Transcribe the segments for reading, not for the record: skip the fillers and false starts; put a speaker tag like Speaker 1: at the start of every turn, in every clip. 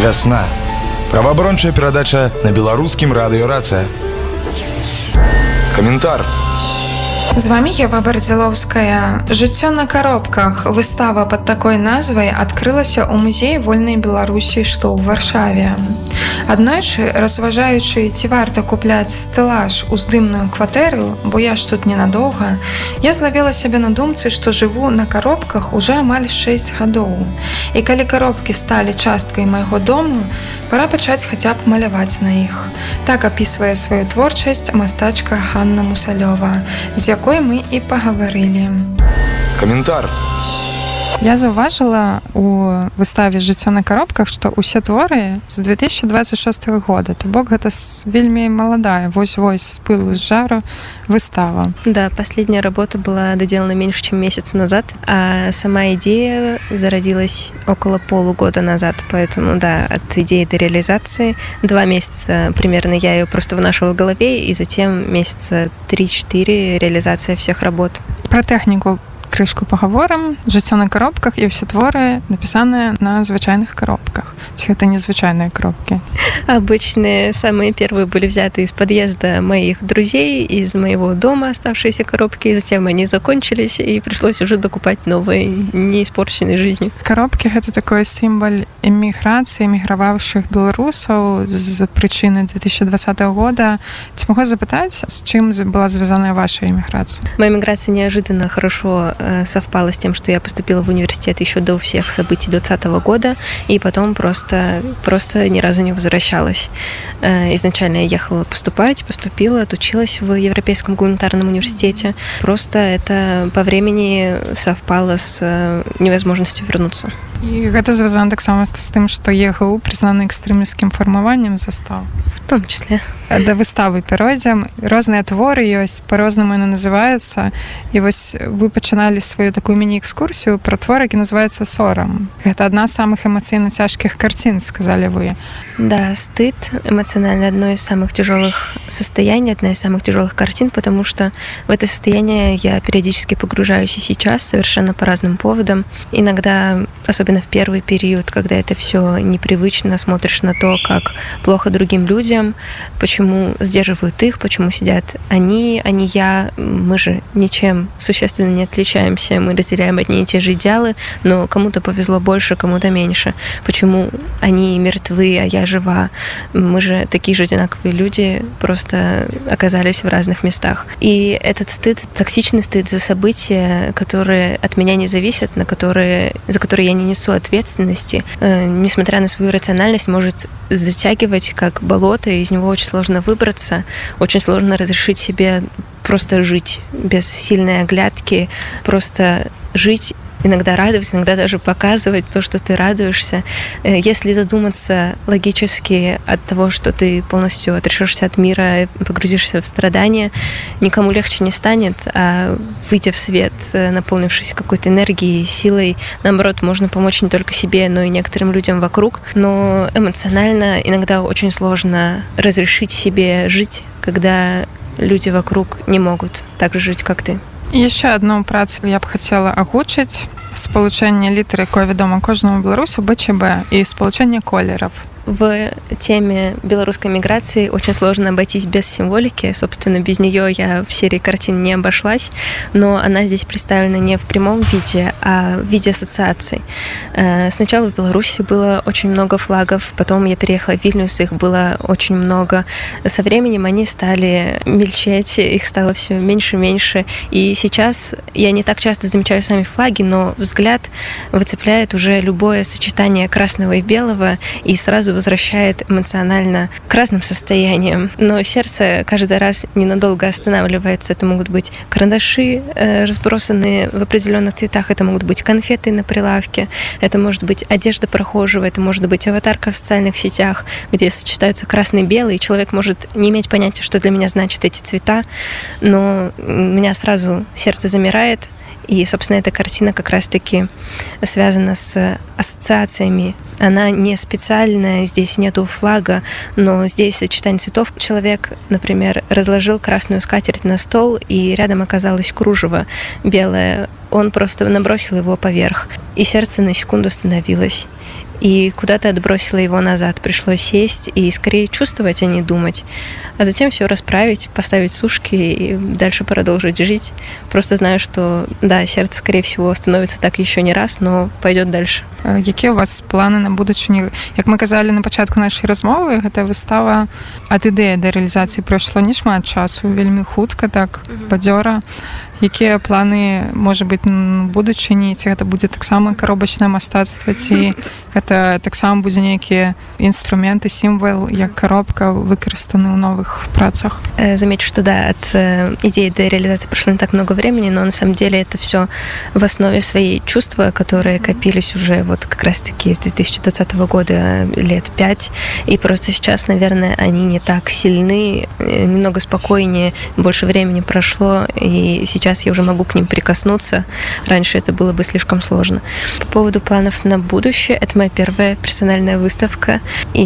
Speaker 1: Вясна. Праваабарончая перадача на беларускім радыё «Рацыя». Каментар.
Speaker 2: З вами Ева Бардзілоўская. «Жыццё на коробках». Выстава под такой назвай адкрылася ў музеі вольнай Беларусі, што ў Варшаве. Аднойчы, разважаючы, ці варта купляць стэлаж у здымную кватэру, бо я ж тут ненадоўга, я злавіла сябе на думцы, што жыву на коробках уже амаль 6 гадоў. І калі коробкі сталі часткай майго дому, пора пачаць хаця б маляваць на іх. Так апісвае сваю творчасць мастачка Ганна Мусалёва, з якой мы і пагаварылі.
Speaker 1: Каментар.
Speaker 2: Я заўважыла у выставе «Жыццё на коробках», што ўсе творы з 2026 года. То бок гэта вельмі маладая, вось-вось з пылу, з жару выстава.
Speaker 3: Да, последняя работа была доделана меньше, чем месяц назад, а сама идея зародилась около полугода назад, поэтому, да, от идеи до реализации 2 месяца примерно я ее просто вынашивала в голове, и затем месяца 3-4 реализация всех работ.
Speaker 2: Про технику крышку поговорим. «Жыццё на коробках» и все творы написаны на звычайных коробках. Это незвычайные коробки.
Speaker 3: Обычные, самые первые были взяты из подъезда моих друзей, из моего дома оставшиеся коробки, и затем они закончились, и пришлось уже докупать новые, не испорченные жизнью.
Speaker 2: Коробки — это такой символ эміграцыі, эміграваўшых беларусаў з прычыны 2020 года. Ці могу запытаць, с чым была звязаная ваша эміграцыя?
Speaker 3: Моя эмиграция неожиданно хорошо совпало с тем, что я поступила в университет еще до всех событий 2020 года, и потом просто ни разу не возвращалась. Изначально я ехала поступать, поступила, отучилась в Европейском гуманитарном университете. Просто это по времени совпало с невозможностью вернуться.
Speaker 2: І гэта звязана таксама з тым, што ЕГУ прызнаны экстрэмісцкім фармаваннем застаў.
Speaker 3: В том числе.
Speaker 2: Да выставы перайдзем. Розныя творы ёсць, па-рознаму яны называюцца. І вось вы пачыналі сваю такую міні-экскурсію пра твор, які называецца «Сорам». Гэта адна з самых эмацыйна цяжкіх карцін, сказали вы.
Speaker 3: Да, стыд эмоционально одно из самых тяжелых состояний, одна из самых тяжелых картин, потому что в это состояние я периодически погружаюсь и сейчас, совершенно по разным поводам. Иногда, особенно в первый период, когда это все непривычно, смотришь на то, как плохо другим людям, почему сдерживают их, почему сидят они, а не я. Мы же ничем существенно не отличаемся, мы разделяем одни и те же идеалы, но кому-то повезло больше, кому-то меньше. Почему они мертвы, а я жива? Мы же такие же одинаковые люди, просто оказались в разных местах. И этот стыд, токсичный стыд за события, которые от меня не зависят, за которые я не несу ответственности, несмотря на свою рациональность, может затягивать как болото, и из него очень сложно выбраться, очень сложно разрешить себе просто жить без сильной оглядки, просто жить, иногда радоваться, иногда даже показывать то, что ты радуешься. Если задуматься логически от того, что ты полностью отрешешься от мира, погрузишься в страдания, никому легче не станет, а выйдя в свет, наполнившись какой-то энергией, силой, наоборот, можно помочь не только себе, но и некоторым людям вокруг. Но эмоционально иногда очень сложно разрешить себе жить, когда люди вокруг не могут так же жить, как ты.
Speaker 2: Яшчэ адну працу я б хацела агучыць. Спалучэнне літар, якое вядома кожнаму беларусу, БЧБ, і спалучэнне колераў.
Speaker 3: В теме белорусской миграции очень сложно обойтись без символики. Собственно, без нее я в серии картин не обошлась, но она здесь представлена не в прямом виде, а в виде ассоциаций. Сначала в Беларуси было очень много флагов, потом я переехала в Вильнюс, их было очень много. Со временем они стали мельчеть, их стало все меньше и меньше. И сейчас я не так часто замечаю сами флаги, но взгляд выцепляет уже любое сочетание красного и белого, и сразу возвращает эмоционально к разным состояниям. Но сердце каждый раз ненадолго останавливается. Это могут быть карандаши, разбросанные в определенных цветах, это могут быть конфеты на прилавке, это может быть одежда прохожего, это может быть аватарка в социальных сетях, где сочетаются красный и белый, и человек может не иметь понятия, что для меня значат эти цвета, но у меня сразу сердце замирает. И, собственно, эта картина как раз-таки связана с ассоциациями. Она не специальная, здесь нету флага, но здесь сочетание цветов. Человек, например, разложил красную скатерть на стол, и рядом оказалось кружево белое. он просто набросил его поверх. И сердце на секунду остановилось. И куда-то отбросило его назад. Пришлось сесть и скорее чувствовать, а не думать. А затем все расправить, поставить сушки и дальше продолжить жить. Просто знаю, что, да, сердце, скорее всего, остановится так еще не раз, но пойдет дальше.
Speaker 2: Які у вас планы на будучыню? Як мы казалі на пачатку нашай размовы, гэта выстава ад ідэі да рэалізацыі прайшло не шмат часу, вельмі хутка, так, бадзёра. Якія планы, можа быць, будучыні, ці гэта будзе таксама каробачнае мастацтва, ці гэта таксама будзе нейкія інструменты, сімвал, як коробка, выкарыстаны ў новых працах?
Speaker 3: Замечу, что да, от идеи до реализации прошло не так много времени, но на самом деле это все в основе своей чувства, которые копились уже вот как раз-таки с 2020 года лет 5, и просто сейчас, наверное, они не так сильны, немного спокойнее, больше времени прошло, и сейчас я уже могу к ним прикоснуться. Раньше это было бы слишком сложно. По поводу планов на будущее, это моя первая персональная выставка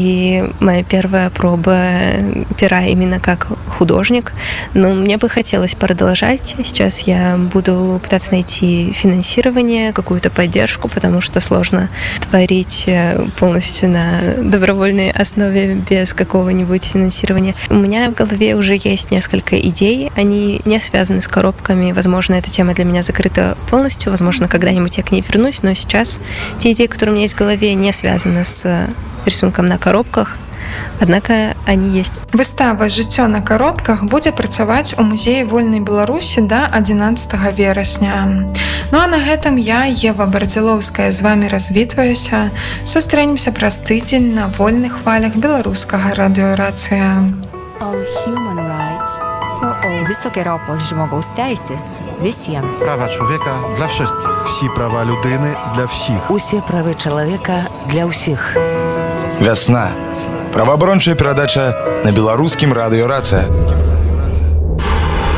Speaker 3: и моя первая проба пера именно как художник. Но мне бы хотелось продолжать. Сейчас я буду пытаться найти финансирование, какую-то поддержку, потому что сложно творить полностью на добровольной основе без какого-нибудь финансирования. У меня в голове уже есть несколько идей. Они не связаны с коробками. Возможно, эта тема для меня закрыта полностью. Возможно, когда-нибудь я к ней вернусь. Но сейчас те идеи, которые у меня есть в голове, не связаны с рисунком на коробках. Однако они есть.
Speaker 2: Выстава «Жыццё на коробках» будзе працаваць у музеі вольнай Беларусі да 11 верасня. Ну а на гэтым я, Ева Бардзілоўская, з вами развітваюся. Сустрэнемся праз тыдзень на вольных хвалях беларускага радыёрацыя.
Speaker 4: All human rights for all. Wysokie żmogaus teises visiems.
Speaker 5: Права чоловіка для wszystkich.
Speaker 1: Всі права людини для всіх.
Speaker 6: Усе правы чалавека для ўсіх.
Speaker 1: Вясна. Праваабарончая перадача на беларускім радыёрацыя.